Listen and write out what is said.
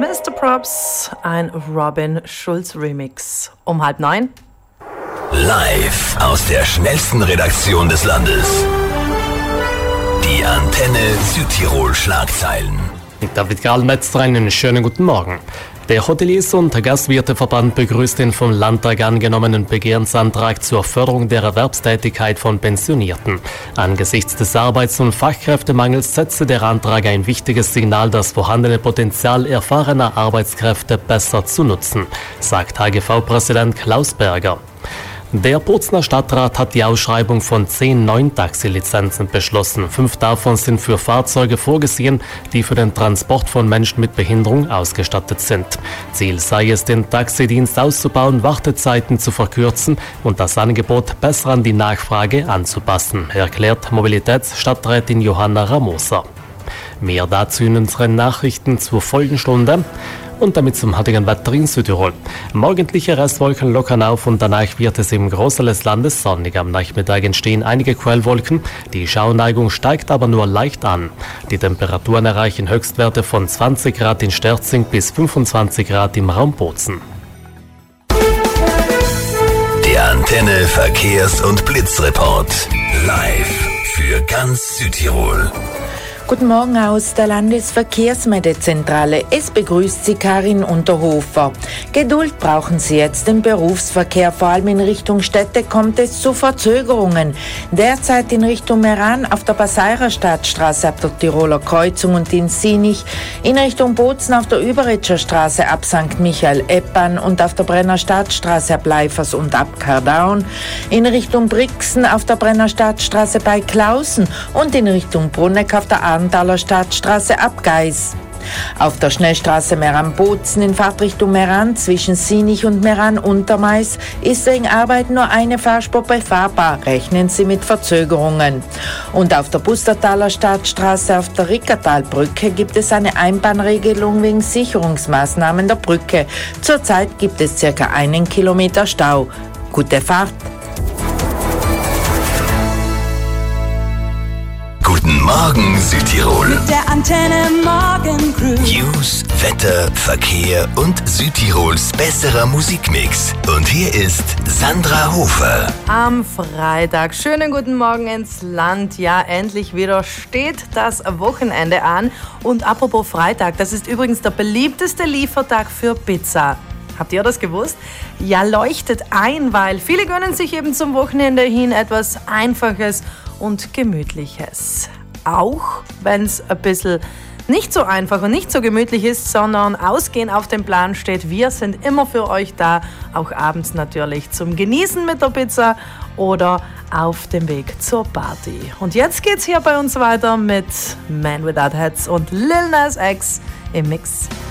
Mr. Props, ein Robin Schulz Remix. Um 8:30. Live aus der schnellsten Redaktion des Landes. Die Antenne Südtirol Schlagzeilen. Mit David Karl-Metz einen schönen guten Morgen. Der Hoteliers- und Gastwirteverband begrüßt den vom Landtag angenommenen Begehrensantrag zur Förderung der Erwerbstätigkeit von Pensionierten. Angesichts des Arbeits- und Fachkräftemangels setze der Antrag ein wichtiges Signal, das vorhandene Potenzial erfahrener Arbeitskräfte besser zu nutzen, sagt HGV-Präsident Klaus Berger. Der Bozner Stadtrat hat die Ausschreibung von 10 neuen Taxilizenzen beschlossen. 5 davon sind für Fahrzeuge vorgesehen, die für den Transport von Menschen mit Behinderung ausgestattet sind. Ziel sei es, den Taxidienst auszubauen, Wartezeiten zu verkürzen und das Angebot besser an die Nachfrage anzupassen, erklärt Mobilitätsstadträtin Johanna Ramoser. Mehr dazu in unseren Nachrichten zur Folgenstunde. Und damit zum heutigen Wetter in Südtirol. Morgendliche Restwolken lockern auf und danach wird es im Großteil des Landes sonnig. Am Nachmittag entstehen einige Quellwolken. Die Schauerneigung steigt aber nur leicht an. Die Temperaturen erreichen Höchstwerte von 20 Grad in Sterzing bis 25 Grad im Raum Bozen. Der Antenne Verkehrs- und Blitzreport. Live für ganz Südtirol. Guten Morgen aus der Landesverkehrsmeldezentrale. Es begrüßt Sie Karin Unterhofer. Geduld brauchen Sie jetzt im Berufsverkehr. Vor allem in Richtung Städte kommt es zu Verzögerungen. Derzeit in Richtung Meran auf der Passeirer Stadtstraße ab der Tiroler Kreuzung und in Sinich, in Richtung Bozen auf der Überretscher Straße ab St. Michael-Eppan und auf der Brenner Stadtstraße ab Leifers und ab Kardaun, in Richtung Brixen auf der Brenner Stadtstraße bei Klausen und in Richtung Brunneck auf der Arndtaler Stadtstraße ab Geis. Auf der Schnellstraße Meran-Bozen in Fahrtrichtung Meran zwischen Sinich und Meran-Untermais ist wegen Arbeit nur eine Fahrspur befahrbar. Rechnen Sie mit Verzögerungen. Und auf der Bustertaler Stadtstraße auf der Rickertalbrücke gibt es eine Einbahnregelung wegen Sicherungsmaßnahmen der Brücke. Zurzeit gibt es circa 1 Kilometer Stau. Gute Fahrt! Guten Morgen Südtirol. Mit der Antenne Morgen Crew. News, Wetter, Verkehr und Südtirols besserer Musikmix. Und hier ist Sandra Hofer. Am Freitag. Schönen guten Morgen ins Land. Ja, endlich wieder steht das Wochenende an. Und apropos Freitag, das ist übrigens der beliebteste Liefertag für Pizza. Habt ihr das gewusst? Ja, leuchtet ein, weil viele gönnen sich eben zum Wochenende hin etwas Einfaches und Gemütliches. Auch wenn es ein bisschen nicht so einfach und nicht so gemütlich ist, sondern ausgehen auf dem Plan steht. Wir sind immer für euch da, auch abends natürlich zum Genießen mit der Pizza oder auf dem Weg zur Party. Und jetzt geht's hier bei uns weiter mit Man Without Hats und Lil Nas X im Mix.